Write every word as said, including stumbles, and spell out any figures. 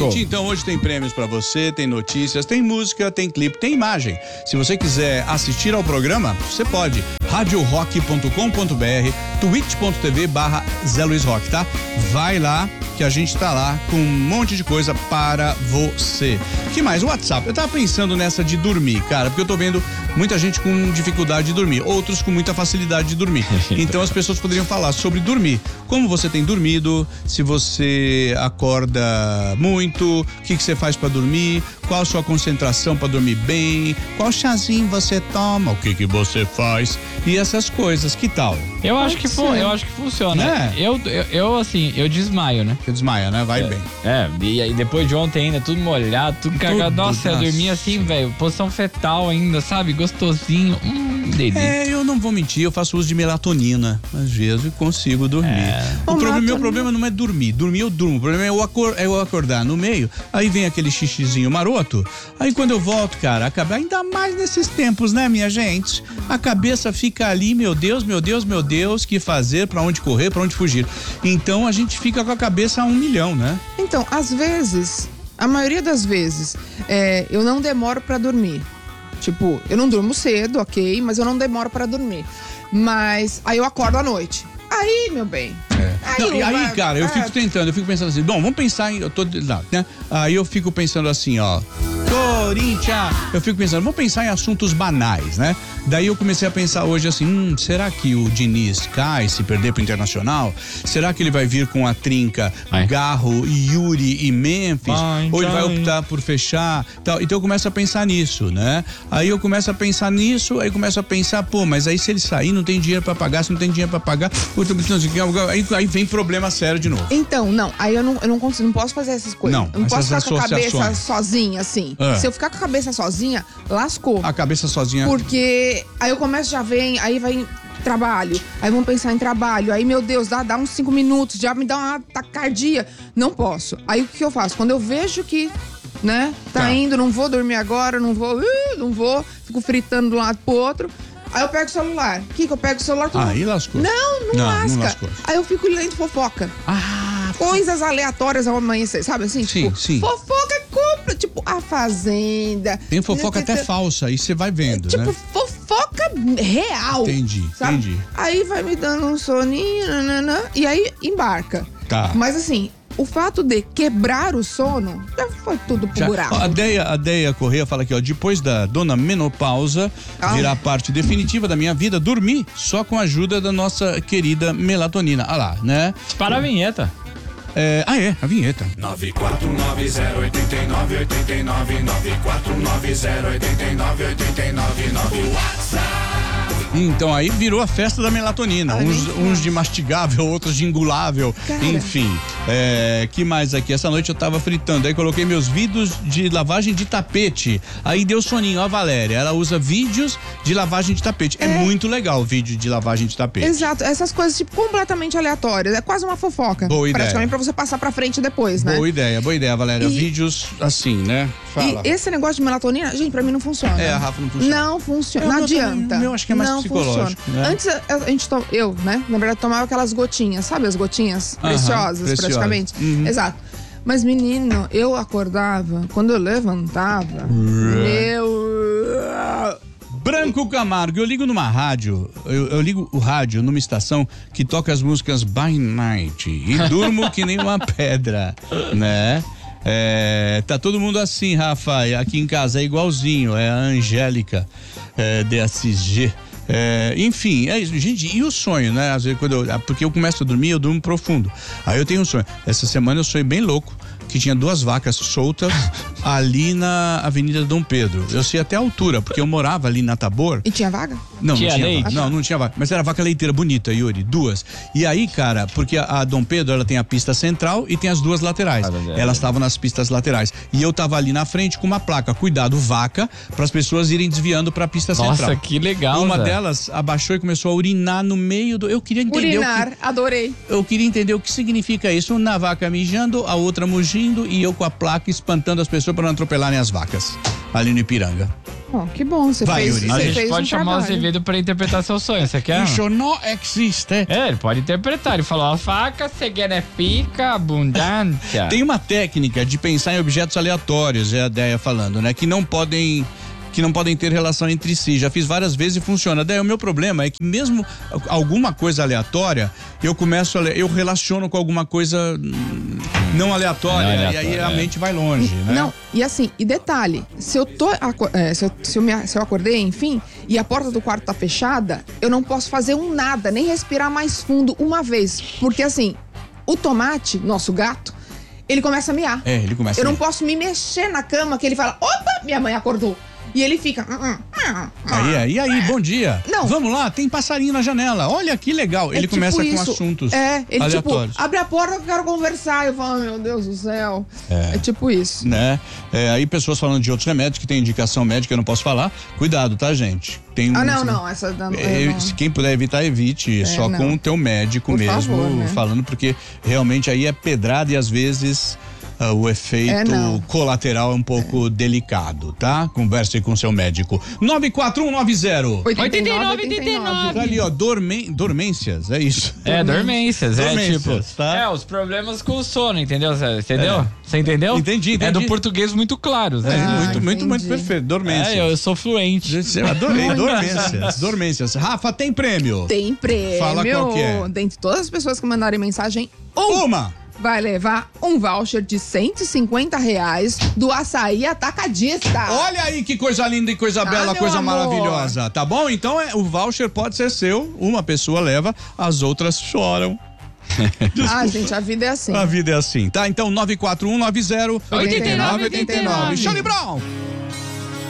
Gente, então hoje tem prêmios pra você, tem notícias, tem música, tem clipe, tem imagem. Se você quiser assistir ao programa, você pode. radio rock ponto com ponto b r, twitch ponto t v barra Zé Luiz Rock, tá? Vai lá que a gente tá lá com um monte de coisa para você. Que mais? O WhatsApp. Eu tava pensando nessa de dormir, cara, porque eu tô vendo muita gente com dificuldade de dormir, outros com muita facilidade de dormir. Então as pessoas poderiam falar sobre dormir. Como você tem dormido, se você acorda muito, o que, que você faz para dormir, qual a sua concentração para dormir bem, qual chazinho você toma, o que que você faz e essas coisas, que tal? Eu acho que, fu- eu acho que funciona. Né? Eu, eu, eu, assim, eu desmaio, né? Você desmaia, né? Vai é, bem. É, e aí depois de ontem ainda, tudo molhado, tudo cagado. Nossa, eu dormi assim, velho, posição fetal ainda, sabe? Gostosinho. Hum, delícia. É, eu não vou mentir, eu faço uso de melatonina. Às vezes eu consigo dormir. É. O problema, meu problema não é dormir. Dormir eu durmo. O problema é eu, acor- é eu acordar no meio, aí vem aquele xixizinho maroto. Aí quando eu volto, cara, acaba, ainda mais nesses tempos, né, minha gente? A cabeça fica ali, meu Deus, meu Deus, meu Deus, que fazer, pra onde correr, pra onde fugir. Então a gente fica com a cabeça a um milhão, né? Então, às vezes, a maioria das vezes, é, eu não demoro pra dormir. Tipo, eu não durmo cedo, ok, mas eu não demoro pra dormir. Mas aí eu acordo à noite. Aí, meu bem. É. Aí, Não, e aí, vai, cara, eu é. fico tentando, eu fico pensando assim, bom, vamos pensar em. Eu tô, não, né? Aí eu fico pensando assim, ó. Corinthians! Eu fico pensando, vamos pensar em assuntos banais, né? Daí eu comecei a pensar hoje assim, hum, será que o Diniz cai se perder pro Internacional? Será que ele vai vir com a trinca Vai. Garro, Yuri e Memphis? Vai, Ou ele vai vai. optar por fechar? Tal. Então eu começo a pensar nisso, né? Aí eu começo a pensar nisso, aí eu começo a pensar, pô, mas aí se ele sair, não tem dinheiro pra pagar, se não tem dinheiro pra pagar, aí, aí vem problema sério de novo. Então, não, aí eu não, eu não consigo, não posso fazer essas coisas. Não, eu não posso essas ficar com a cabeça associações. sozinha, assim. É. Se eu ficar com a cabeça sozinha, lascou. A cabeça sozinha. Porque aí eu começo, já vem, aí vai trabalho, aí vamos pensar em trabalho, aí meu Deus, dá, dá uns cinco minutos, já me dá uma taquicardia. Não posso. Aí o que eu faço? Quando eu vejo que, né, tá, Tá. indo, não vou dormir agora, não vou, uh, não vou, fico fritando de um lado pro outro. Aí eu pego o celular. O que que eu pego o celular? Tudo... Aí lascou. Não, não, Não, lasca. não lascou. Aí eu fico lendo fofoca. Ah, Coisas aleatórias ao amanhecer, sabe assim? Sim, tipo, sim. fofoca compra, tipo, a Fazenda. tem fofoca até falsa, aí você vai vendo, Tipo, né? fofoca real. Entendi, sabe? entendi. Aí vai me dando um soninho, nananã, e aí embarca. Tá. Mas assim, o fato de quebrar o sono, já foi tudo pro Já- buraco. a Deia, a Deia Corrêa fala aqui, ó, depois da dona menopausa Ah. virar parte definitiva da minha vida, dormir só com a ajuda da nossa querida melatonina. Ah lá, né? Para a vinheta. É, ah, é, a vinheta. nove quatro nove zero oito nove oito nove nove quatro nove zero oito nove oito nove nove WhatsApp. Então aí virou a festa da melatonina. Ai, uns, nem uns de mastigável, outros de engulável. Cara. Enfim. É, que mais aqui? Essa noite eu tava fritando. Aí coloquei meus vídeos de lavagem de tapete. Aí deu soninho. Ó, a Valéria, ela usa vídeos de lavagem de tapete. É, É. muito legal o vídeo de lavagem de tapete. Exato, essas coisas tipo completamente aleatórias. É quase uma fofoca. Boa ideia. Praticamente pra você passar pra frente depois, né? Boa ideia, boa ideia, Valéria. E- Vídeos assim, né? Fala. E esse negócio de melatonina, gente, pra mim não funciona. É, a Rafa não funciona. Não funciona, É, o não meu também, adianta. o meu acho que é mais não psicológico, funciona. né? Antes a, a gente, to- eu, né, na verdade tomava aquelas gotinhas, sabe as gotinhas? Aham, preciosas, preciosas. praticamente. Uhum. Exato. Mas menino, eu acordava, quando eu levantava, meu... Branco Camargo, eu ligo numa rádio, eu, eu ligo o rádio numa estação que toca as músicas By Night e durmo que nem uma pedra, né? É, tá todo mundo assim, Rafa, aqui em casa é igualzinho, é a Angélica é, D S G. É, enfim, é isso. Gente, e o sonho, né? Às vezes, quando eu, porque eu começo a dormir, eu durmo profundo. Aí eu tenho um sonho. Essa semana eu sonhei bem louco, que tinha duas vacas soltas ali na Avenida Dom Pedro. Eu sei até a altura, porque eu morava ali na Tabor. E tinha vaga? Não, Tinha não tinha leite? vaca. Não, não tinha vaca. Mas era vaca leiteira bonita, Yuri, duas. E aí, cara, porque a, a Dom Pedro, ela tem a pista central e tem as duas laterais. Ah, é. Elas estavam nas pistas laterais. E eu tava ali na frente com uma placa, cuidado, vaca, para as pessoas irem desviando para a pista Nossa, central. que legal, Uma Zé. delas abaixou e começou a urinar no meio do... Eu queria entender Urinar, o que... adorei. Eu queria entender o que significa isso. Uma vaca mijando, a outra mugindo e eu com a placa espantando as pessoas para não atropelarem as vacas ali no Ipiranga. Oh, que bom, você Vai, fez, Yuri. você A gente fez pode um chamar o trabalho. Azevedo pra interpretar seu sonho, você quer? Isso não existe. É, ele pode interpretar. Ele falou: a faca significa abundância. Tem uma técnica de pensar em objetos aleatórios, é a Déia falando, né? Que não podem que não podem ter relação entre si. Já fiz várias vezes e funciona. Daí o meu problema é que mesmo alguma coisa aleatória, eu começo a eu relaciono com alguma coisa não aleatória, Não aleatória, e aí a é. mente vai longe, né? Não, e assim, e detalhe, se eu tô aco- é, se, eu, se, eu me, se eu acordei, enfim, e a porta do quarto tá fechada, eu não posso fazer um nada, nem respirar mais fundo uma vez. Porque assim, o Tomate, nosso gato, ele começa a miar. É, ele começa Eu a não posso me mexer na cama, que ele fala, opa, minha mãe acordou. E ele fica... "Hum, hum, hum, hum." Aí, aí, aí, bom dia. Não. Vamos lá, tem passarinho na janela. Olha que legal. É Ele tipo começa isso. com assuntos É, ele aleatórios. tipo, abre a porta que eu quero conversar. Eu falo, meu Deus do céu. É, tipo isso. Né? É, aí pessoas falando de outros remédios que tem indicação médica, eu não posso falar. Cuidado, tá, gente? Tem Ah, um- não, não. Essa não, É, não. se quem puder evitar, evite. Só não. com o teu médico Por mesmo, favor, né? falando, porque realmente aí é pedrada e às vezes ah, o efeito É, não. colateral é um pouco delicado, tá? Converse com seu médico. nove quatro um nove zero. oitenta e nove, oitenta e nove. Tá ali, ó, dormen, dormências, é isso. É, dormências, é Dormências, tipo. tá? É, os problemas com o sono, entendeu? Cê- Entendeu? Você entendeu? Entendi, entendi. É do português muito claro, É, né? Ah, muito, muito, entendi. muito perfeito. Dormências. É, eu sou fluente. Gente, eu adorei, dormências, dormências. Rafa, tem prêmio? Tem prêmio. Fala qual que é. Dentre todas as pessoas que mandarem mensagem, um Uma! vai levar um voucher de cento e cinquenta reais do Açaí Atacadista. Olha aí que coisa linda e coisa Ah, bela, meu coisa amor. maravilhosa, tá bom? Então é, o voucher pode ser seu, uma pessoa leva, as outras choram. Ah, gente, a vida é assim. A vida é assim, tá? Então nove quatro um nove zero oitenta e nove, oitenta e nove. Charlie Brown!